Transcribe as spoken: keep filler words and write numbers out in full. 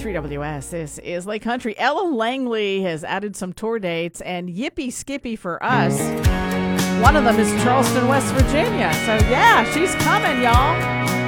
three W S, this is Lake Country. Ellen Langley has added some tour dates, and Yippee Skippy for us. One of them is Charleston, West Virginia. So yeah, she's coming, y'all.